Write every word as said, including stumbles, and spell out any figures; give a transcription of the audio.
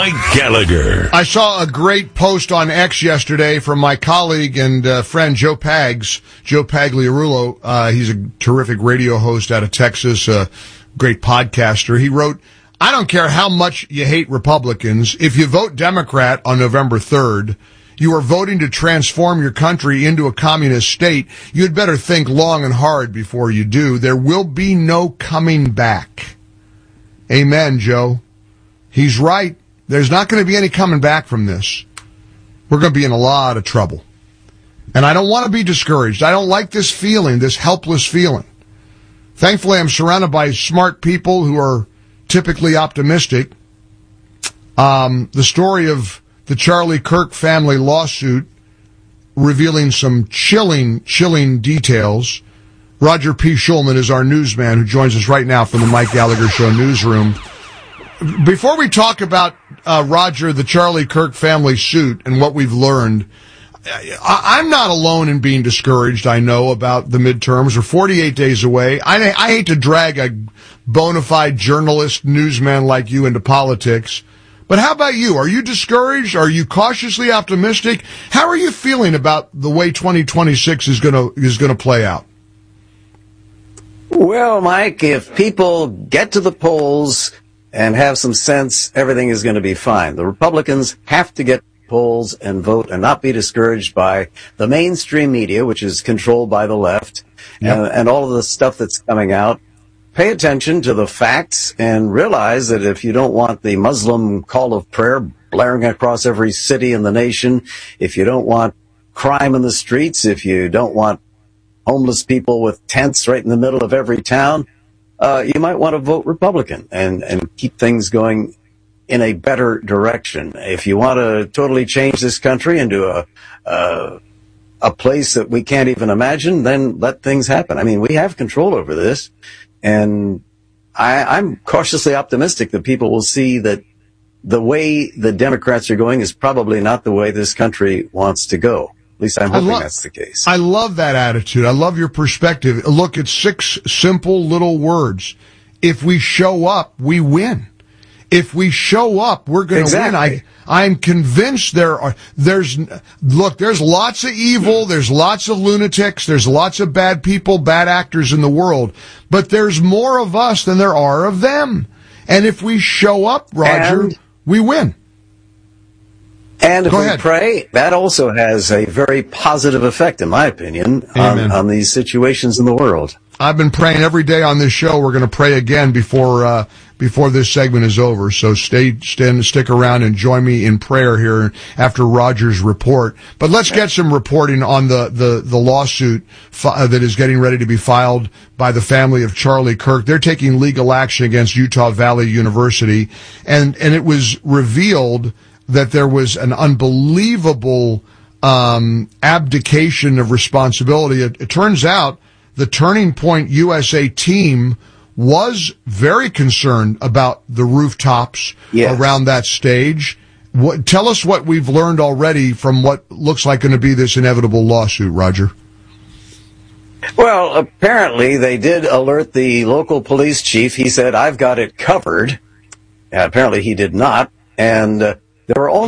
Mike Gallagher. I saw a great post on X yesterday from my colleague and uh, friend Joe Pags, Joe Pagliarulo. Uh, he's a terrific radio host out of Texas, a great podcaster. He wrote, I don't care how much you hate Republicans. If you vote Democrat on November third, you are voting to transform your country into a communist state. You'd better think long and hard before you do. There will be no coming back. Amen, Joe. He's right. There's not going to be any coming back from this. We're going to be in a lot of trouble. And I don't want to be discouraged. I don't like this feeling, this helpless feeling. Thankfully, I'm surrounded by smart people who are typically optimistic. Um, the story of the Charlie Kirk family lawsuit revealing some chilling, chilling details. Roger P. Schulman is our newsman who joins us right now from the Mike Gallagher Show newsroom. Before we talk about, uh, Roger, the Charlie Kirk family suit and what we've learned, I, I'm not alone in being discouraged, I know, about the midterms. We're forty-eight days away. I, I hate to drag a bona fide journalist, newsman like you into politics. But how about you? Are you discouraged? Are you cautiously optimistic? How are you feeling about the way twenty twenty-six is gonna, is gonna play out? Well, Mike, if people get to the polls and have some sense, everything is going to be fine. The Republicans have to get polls and vote and not be discouraged by the mainstream media, which is controlled by the left, yep. and, and all of the stuff that's coming out. Pay attention to the facts and realize that if you don't want the Muslim call of prayer blaring across every city in the nation, if you don't want crime in the streets, if you don't want homeless people with tents right in the middle of every town, uh, you might want to vote Republican and, and keep things going in a better direction. If you want to totally change this country into a, uh, a place that we can't even imagine, then let things happen. I mean, we have control over this, and I, I'm cautiously optimistic that people will see that the way the Democrats are going is probably not the way this country wants to go. At least I'm hoping lo- that's the case. I love that attitude. I love your perspective. Look, it's six simple little words. If we show up, we win. If we show up, we're going to exactly. win. I, I'm convinced there are, there's, look, there's lots of evil, there's lots of lunatics, there's lots of bad people, bad actors in the world, but there's more of us than there are of them. And if we show up, Roger, and- we win. And if Go we ahead. pray, that also has a very positive effect, in my opinion, on, on these situations in the world. I've been praying every day on this show. We're going to pray again before uh, before this segment is over. So stay, stay, stick around and join me in prayer here after Roger's report. But let's get some reporting on the the, the lawsuit fi- that is getting ready to be filed by the family of Charlie Kirk. They're taking legal action against Utah Valley University, and and it was revealed that there was an unbelievable um, abdication of responsibility. It, it turns out the Turning Point U S A team was very concerned about the rooftops yes. around that stage. What, tell us what we've learned already from what looks like going to be this inevitable lawsuit, Roger. Well, apparently they did alert the local police chief. He said, I've got it covered. Uh, apparently he did not. And uh, there were only